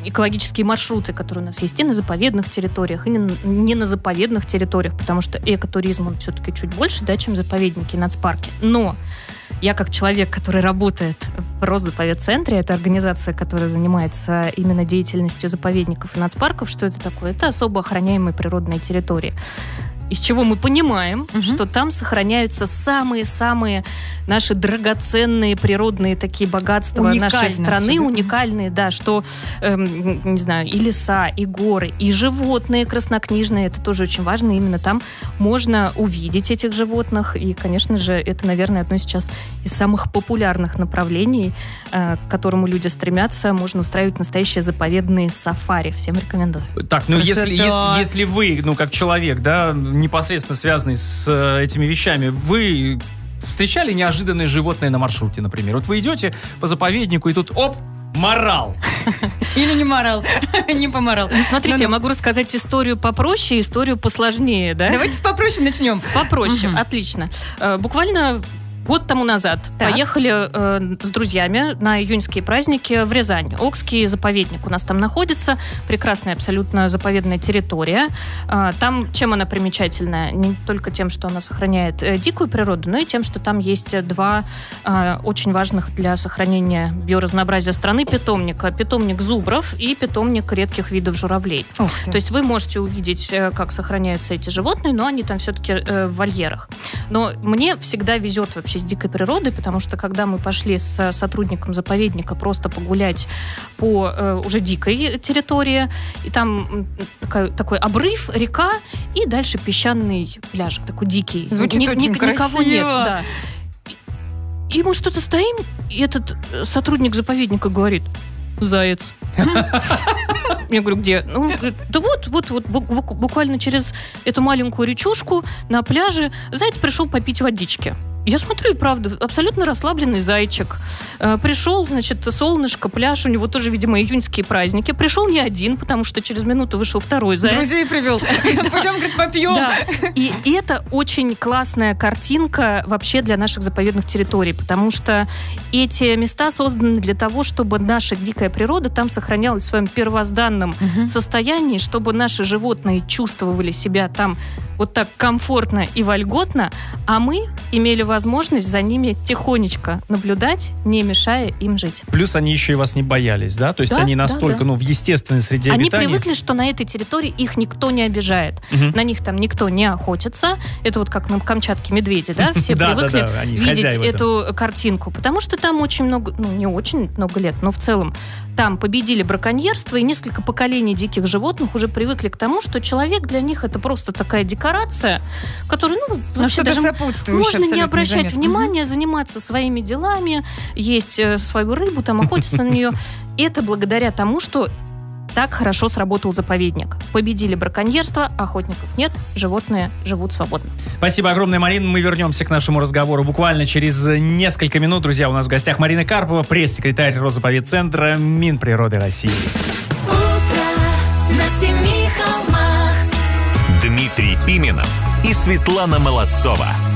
экологические маршруты, которые у нас есть и на заповедных территориях, и не на заповедных территориях, потому что экотуризм, он все-таки чуть больше, да, чем заповедники и нацпарки. Но я как человек, который работает в Росзаповедцентре, это организация, которая занимается именно деятельностью заповедников и нацпарков, что это такое? Это особо охраняемые природные территории. Из чего мы понимаем, что там сохраняются самые-самые наши драгоценные природные такие богатства нашей страны, уникальные, да, что, не знаю, и леса, и горы, и животные краснокнижные, это тоже очень важно, именно там можно увидеть этих животных, и, конечно же, это, наверное, одно сейчас из самых популярных направлений, к которому люди стремятся, можно устраивать настоящие заповедные сафари, всем рекомендую. Так, ну если вы, ну, как человек, да, непосредственно связанный с этими вещами, вы встречали неожиданные животные на маршруте, например? Вот вы идете по заповеднику, и тут, оп, морал. Или не морал, не поморал. Смотрите, я могу рассказать историю попроще, историю посложнее, да? Давайте с попроще начнем. С попроще, отлично. Буквально год тому назад поехали с друзьями на июньские праздники в Рязань. Окский заповедник у нас там находится. Прекрасная абсолютно заповедная территория. Там чем она примечательна? Не только тем, что она сохраняет дикую природу, но и тем, что там есть два очень важных для сохранения биоразнообразия страны питомника. Питомник зубров и питомник редких видов журавлей. То есть вы можете увидеть, как сохраняются эти животные, но они там все-таки в вольерах. Но мне всегда везет вообще с дикой природой, потому что когда мы пошли с сотрудником заповедника просто погулять по уже дикой территории, и там такой обрыв, река, и дальше песчаный пляжик, такой дикий. Звучит очень красиво. Никого нет, да. И мы что-то стоим, и этот сотрудник заповедника говорит: заяц. Я говорю, где? Ну, да вот, буквально через эту маленькую речушку на пляже заяц пришел попить водички. Я смотрю, и правда, абсолютно расслабленный зайчик. Пришел, значит, солнышко, пляж, у него тоже, видимо, июньские праздники. Пришел не один, потому что через минуту вышел второй заяц. Друзей привел. Пойдем, говорит, попьем. Да. И это очень классная картинка вообще для наших заповедных территорий, потому что эти места созданы для того, чтобы наша дикая природа там сохранялась в своем первозданном состоянии, чтобы наши животные чувствовали себя там вот так комфортно и вольготно, а мы имели возможность за ними тихонечко наблюдать, не мешая им жить. Плюс они еще и вас не боялись, да? То есть они настолько, в естественной среде обитания. Они привыкли, что на этой территории их никто не обижает. На них там никто не охотится. Это вот как на Камчатке медведи, да? Все привыкли видеть эту картинку. Потому что там очень много, не очень много лет, но в целом там победили браконьерство, и несколько поколений диких животных уже привыкли к тому, что человек для них это просто такая декорация, которая, вообще даже можно не обращать внимания, заниматься своими делами, есть свою рыбу, там охотиться на нее. Это благодаря тому, что так хорошо сработал заповедник. Победили браконьерство, охотников нет, животные живут свободно. Спасибо огромное, Марина. Мы вернемся к нашему разговору буквально через несколько минут. Друзья, у нас в гостях Марина Карпова, пресс-секретарь Росзаповедцентра Минприроды России. Утро на семи холмах. Дмитрий Пименов и Светлана Молодцова.